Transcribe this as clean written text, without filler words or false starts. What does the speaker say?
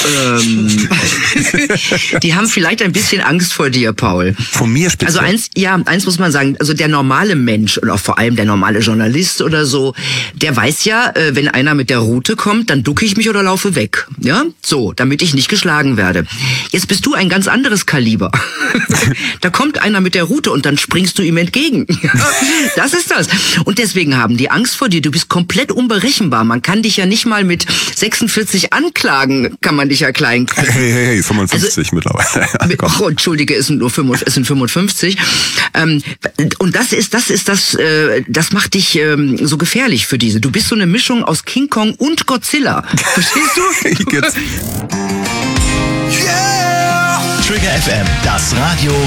Die haben vielleicht ein bisschen Angst vor dir, Paul. Von mir speziell? Also eins muss man sagen, also der normale Mensch und auch vor allem der normale Journalist oder so, der weiß ja, wenn einer mit der Rute kommt, dann ducke ich mich oder laufe weg. Ja, so, damit ich nicht geschlagen werde. Jetzt bist du ein ganz anderes Kaliber. Da kommt einer mit der Rute und dann springst du ihm entgegen. Das ist das. Und deswegen haben die Angst vor dir. Du bist komplett unberechenbar. Man kann dich ja nicht mal mit 46 anklagen, kann man dich ja klein kriegen. Hey, 55 mittlerweile. Oh, Entschuldige, es sind 55. Und das macht dich so gefährlich für diese. Du bist so eine Mischung aus King Kong und Godzilla. Verstehst du? Trigger FM, das Radio